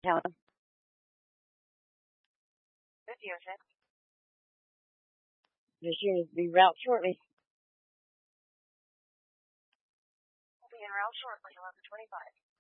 Helen. Good news, eh? This unit will be route shortly. We'll be en route shortly, 11:25.